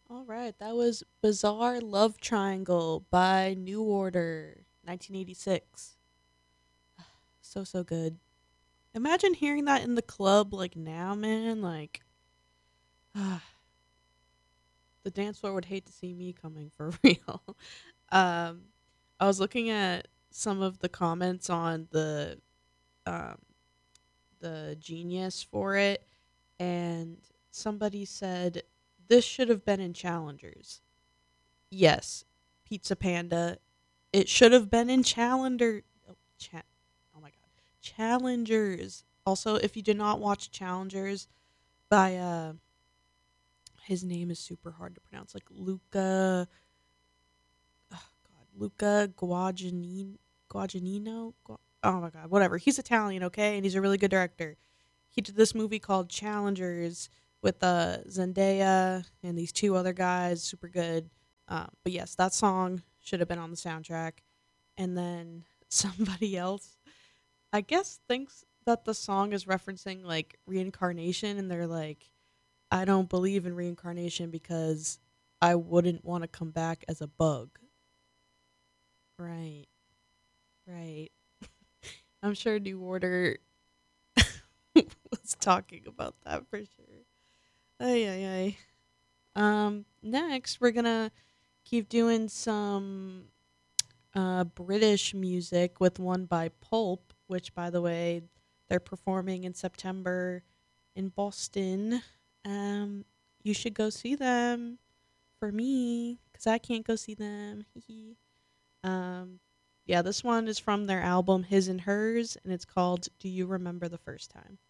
All right, that was Bizarre Love Triangle by New Order, 1986. So, so good. Imagine hearing that in the club like now, man. Like, the dance floor would hate to see me coming for real. um, I was looking at some of the comments on um, the Genius for it, and somebody said this should have been in Challengers. Yes, Pizza Panda. It should have been in Challenger. Oh my god, Challengers. Also, if you did not watch Challengers by his name is super hard to pronounce, like Luca. Oh god, Luca Guadagnino. Oh my god, whatever. He's Italian, okay, and he's a really good director. He did this movie called Challengers with Zendaya and these two other guys, super good. But yes, that song should have been on the soundtrack. And then somebody else, I guess, thinks that the song is referencing like reincarnation, and they're like, I don't believe in reincarnation because I wouldn't want to come back as a bug. Right, right. I'm sure New Order was talking about that for sure. Ay, ay, ay. Next, we're gonna keep doing some British music with one by Pulp, which, by the way, they're performing in September in Boston. Um, you should go see them for me because I can't go see them. um, yeah, this one is from their album His and Hers, and it's called "Do You Remember the First Time?"